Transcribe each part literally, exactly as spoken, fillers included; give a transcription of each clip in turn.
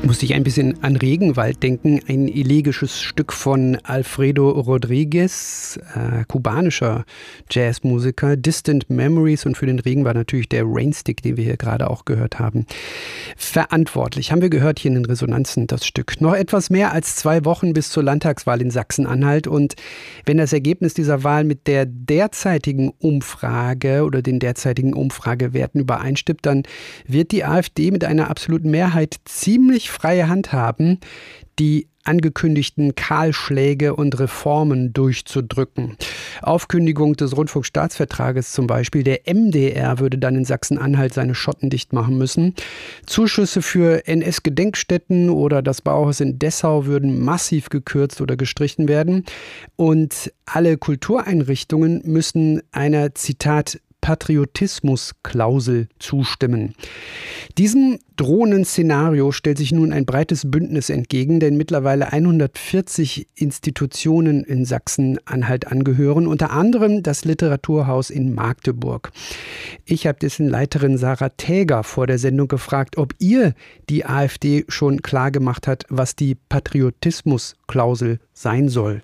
Musste ich ein bisschen an Regenwald denken, ein elegisches Stück von Alfredo Rodriguez, äh, kubanischer Jazzmusiker, Distant Memories, und für den Regen war natürlich der Rainstick, den wir hier gerade auch gehört haben, verantwortlich. Haben wir gehört hier in den Resonanzen das Stück. Noch etwas mehr als zwei Wochen bis zur Landtagswahl in Sachsen-Anhalt, und wenn das Ergebnis dieser Wahl mit der derzeitigen Umfrage oder den derzeitigen Umfragewerten übereinstimmt, dann wird die AfD mit einer absoluten Mehrheit ziemlich freie Hand haben, die angekündigten Kahlschläge und Reformen durchzudrücken. Aufkündigung des Rundfunkstaatsvertrages zum Beispiel. Der M D R würde dann in Sachsen-Anhalt seine Schotten dicht machen müssen. Zuschüsse für N S-Gedenkstätten oder das Bauhaus in Dessau würden massiv gekürzt oder gestrichen werden. Und alle Kultureinrichtungen müssen einer, Zitat, Patriotismusklausel zustimmen. Diesem drohenden Szenario stellt sich nun ein breites Bündnis entgegen, denn mittlerweile hundertvierzig Institutionen in Sachsen-Anhalt angehören, unter anderem das Literaturhaus in Magdeburg. Ich habe dessen Leiterin Sarah Täger vor der Sendung gefragt, ob ihr die AfD schon klargemacht hat, was die Patriotismusklausel sein soll.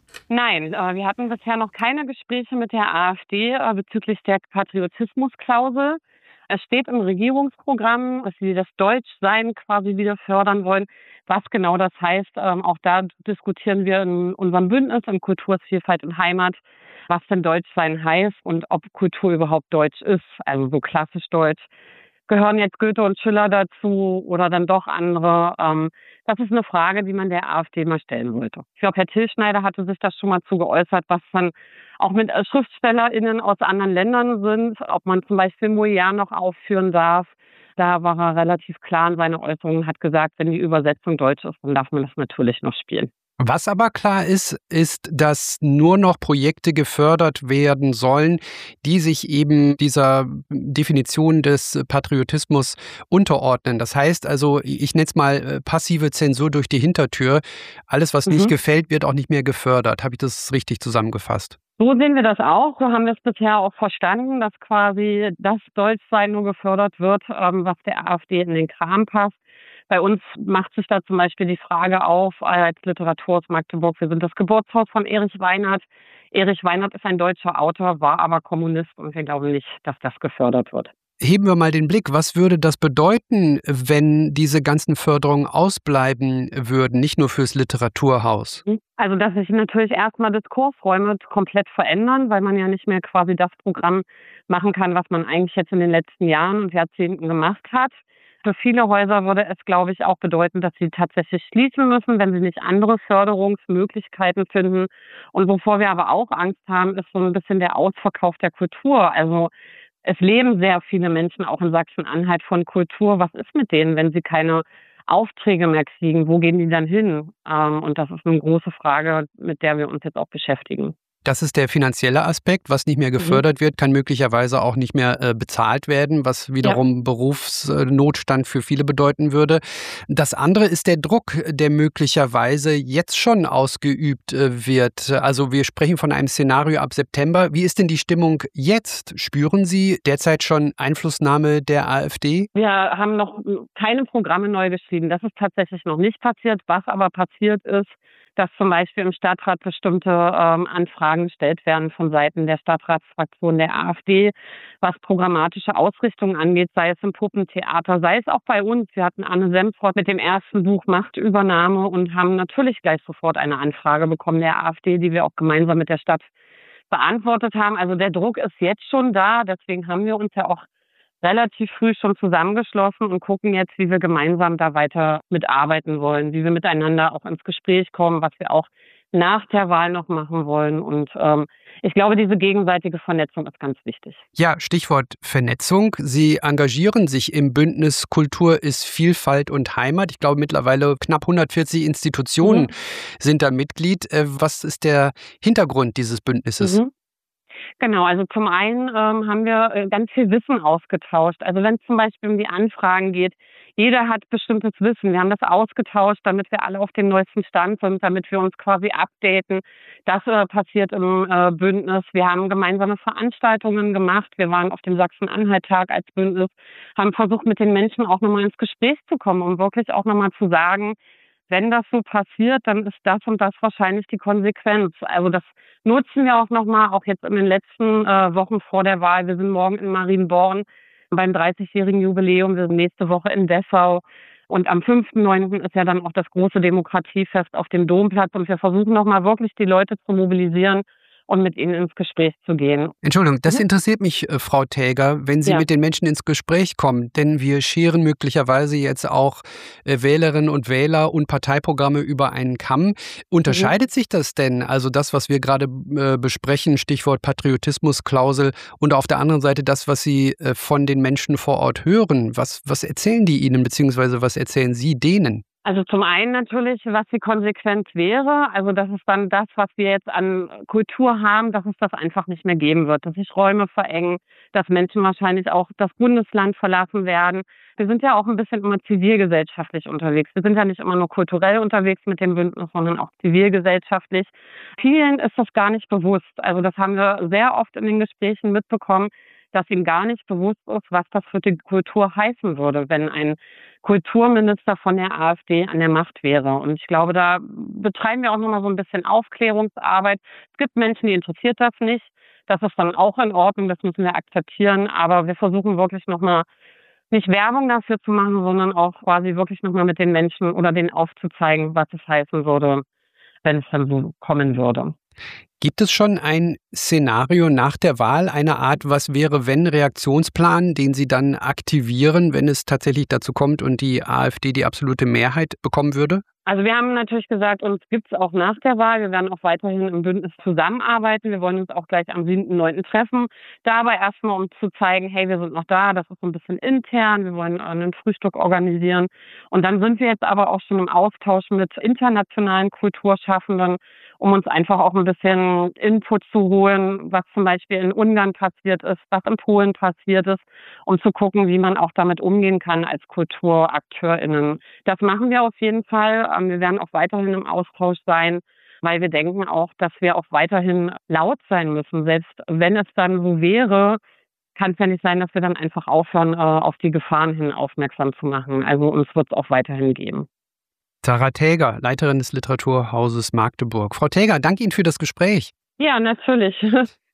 Nein, wir hatten bisher noch keine Gespräche mit der AfD bezüglich der Patriotismusklausel. Es steht im Regierungsprogramm, dass sie das Deutschsein quasi wieder fördern wollen. Was genau das heißt, auch da diskutieren wir in unserem Bündnis in Kultur, Vielfalt und Heimat, was denn Deutschsein heißt und ob Kultur überhaupt deutsch ist, also so klassisch deutsch. Gehören jetzt Goethe und Schiller dazu oder dann doch andere? Ähm, das ist eine Frage, die man der AfD mal stellen sollte. Ich glaube, Herr Tilschneider hatte sich da schon mal zu geäußert, was dann auch mit SchriftstellerInnen aus anderen Ländern sind, ob man zum Beispiel Molière noch aufführen darf. Da war er relativ klar in seinen Äußerungen, hat gesagt, wenn die Übersetzung deutsch ist, dann darf man das natürlich noch spielen. Was aber klar ist, ist, dass nur noch Projekte gefördert werden sollen, die sich eben dieser Definition des Patriotismus unterordnen. Das heißt also, ich nenne es mal passive Zensur durch die Hintertür. Alles, was mhm. nicht gefällt, wird auch nicht mehr gefördert. Habe ich das richtig zusammengefasst? So sehen wir das auch. So haben wir es bisher auch verstanden, dass quasi das Deutschsein nur gefördert wird, was der AfD in den Kram passt. Bei uns macht sich da zum Beispiel die Frage auf, als Literaturhaus Magdeburg, wir sind das Geburtshaus von Erich Weinert. Erich Weinert ist ein deutscher Autor, war aber Kommunist, und wir glauben nicht, dass das gefördert wird. Heben wir mal den Blick. Was würde das bedeuten, wenn diese ganzen Förderungen ausbleiben würden, nicht nur fürs Literaturhaus? Also, dass sich natürlich erstmal Diskursräume komplett verändern, weil man ja nicht mehr quasi das Programm machen kann, was man eigentlich jetzt in den letzten Jahren und Jahrzehnten gemacht hat. Für viele Häuser würde es, glaube ich, auch bedeuten, dass sie tatsächlich schließen müssen, wenn sie nicht andere Förderungsmöglichkeiten finden. Und wovor wir aber auch Angst haben, ist so ein bisschen der Ausverkauf der Kultur. Also es leben sehr viele Menschen auch in Sachsen-Anhalt von Kultur. Was ist mit denen, wenn sie keine Aufträge mehr kriegen? Wo gehen die dann hin? Und das ist eine große Frage, mit der wir uns jetzt auch beschäftigen. Das ist der finanzielle Aspekt. Was nicht mehr gefördert mhm. wird, kann möglicherweise auch nicht mehr äh, bezahlt werden, was wiederum ja. Berufsnotstand für viele bedeuten würde. Das andere ist der Druck, der möglicherweise jetzt schon ausgeübt äh, wird. Also wir sprechen von einem Szenario ab September. Wie ist denn die Stimmung jetzt? Spüren Sie derzeit schon Einflussnahme der AfD? Wir haben noch keine Programme neu geschrieben. Das ist tatsächlich noch nicht passiert. Was aber passiert ist, dass zum Beispiel im Stadtrat bestimmte ähm, Anfragen gestellt werden von Seiten der Stadtratsfraktion der AfD, was programmatische Ausrichtungen angeht, sei es im Puppentheater, sei es auch bei uns. Wir hatten Anne Semford mit dem ersten Buch Machtübernahme und haben natürlich gleich sofort eine Anfrage bekommen der AfD, die wir auch gemeinsam mit der Stadt beantwortet haben. Also der Druck ist jetzt schon da, deswegen haben wir uns ja auch relativ früh schon zusammengeschlossen und gucken jetzt, wie wir gemeinsam da weiter mitarbeiten wollen, wie wir miteinander auch ins Gespräch kommen, was wir auch nach der Wahl noch machen wollen. Und ähm, ich glaube, diese gegenseitige Vernetzung ist ganz wichtig. Ja, Stichwort Vernetzung. Sie engagieren sich im Bündnis Kultur ist Vielfalt und Heimat. Ich glaube, mittlerweile knapp hundertvierzig Institutionen mhm. sind da Mitglied. Was ist der Hintergrund dieses Bündnisses? Mhm. Genau, also zum einen ähm, haben wir äh, ganz viel Wissen ausgetauscht. Also wenn es zum Beispiel um die Anfragen geht, jeder hat bestimmtes Wissen. Wir haben das ausgetauscht, damit wir alle auf dem neuesten Stand sind, damit wir uns quasi updaten. Das äh, passiert im äh, Bündnis. Wir haben gemeinsame Veranstaltungen gemacht. Wir waren auf dem Sachsen-Anhalt-Tag als Bündnis, haben versucht, mit den Menschen auch nochmal ins Gespräch zu kommen, um wirklich auch nochmal zu sagen, wenn das so passiert, dann ist das und das wahrscheinlich die Konsequenz. Also das nutzen wir auch nochmal, auch jetzt in den letzten äh, Wochen vor der Wahl. Wir sind morgen in Marienborn beim dreißigjährigen Jubiläum. Wir sind nächste Woche in Dessau. Und am fünften neunten ist ja dann auch das große Demokratiefest auf dem Domplatz. Und wir versuchen nochmal wirklich die Leute zu mobilisieren und mit ihnen ins Gespräch zu gehen. Entschuldigung, das interessiert mich, äh, Frau Täger, wenn Sie Ja. mit den Menschen ins Gespräch kommen. Denn wir scheren möglicherweise jetzt auch äh, Wählerinnen und Wähler und Parteiprogramme über einen Kamm. Unterscheidet sich das denn, also das, was wir gerade äh, besprechen, Stichwort Patriotismusklausel, und auf der anderen Seite das, was Sie äh, von den Menschen vor Ort hören? Was, was erzählen die Ihnen, beziehungsweise was erzählen Sie denen? Also zum einen natürlich, was die Konsequenz wäre. Also das ist dann das, was wir jetzt an Kultur haben, dass es das einfach nicht mehr geben wird, dass sich Räume verengen, dass Menschen wahrscheinlich auch das Bundesland verlassen werden. Wir sind ja auch ein bisschen immer zivilgesellschaftlich unterwegs. Wir sind ja nicht immer nur kulturell unterwegs mit dem Bündnis, sondern auch zivilgesellschaftlich. Vielen ist das gar nicht bewusst. Also das haben wir sehr oft in den Gesprächen mitbekommen, dass ihnen gar nicht bewusst ist, was das für die Kultur heißen würde, wenn ein Kulturminister von der AfD an der Macht wäre. Und ich glaube, da betreiben wir auch nochmal so ein bisschen Aufklärungsarbeit. Es gibt Menschen, die interessiert das nicht. Das ist dann auch in Ordnung, das müssen wir akzeptieren. Aber wir versuchen wirklich nochmal nicht Werbung dafür zu machen, sondern auch quasi wirklich nochmal mit den Menschen oder denen aufzuzeigen, was es heißen würde, wenn es dann so kommen würde. Gibt es schon ein Szenario nach der Wahl, eine Art Was wäre wenn Reaktionsplan, den Sie dann aktivieren, wenn es tatsächlich dazu kommt und die AfD die absolute Mehrheit bekommen würde? Also wir haben natürlich gesagt, uns gibt es auch nach der Wahl. Wir werden auch weiterhin im Bündnis zusammenarbeiten. Wir wollen uns auch gleich am siebten neunten treffen. Dabei erstmal, um zu zeigen, hey, wir sind noch da. Das ist so ein bisschen intern. Wir wollen ein Frühstück organisieren. Und dann sind wir jetzt aber auch schon im Austausch mit internationalen Kulturschaffenden, um uns einfach auch ein bisschen Input zu holen, was zum Beispiel in Ungarn passiert ist, was in Polen passiert ist, um zu gucken, wie man auch damit umgehen kann als KulturakteurInnen. Das machen wir auf jeden Fall. Wir werden auch weiterhin im Austausch sein, weil wir denken auch, dass wir auch weiterhin laut sein müssen. Selbst wenn es dann so wäre, kann es ja nicht sein, dass wir dann einfach aufhören, auf die Gefahren hin aufmerksam zu machen. Also uns wird es auch weiterhin geben. Sarah Täger, Leiterin des Literaturhauses Magdeburg. Frau Täger, danke Ihnen für das Gespräch. Ja, natürlich.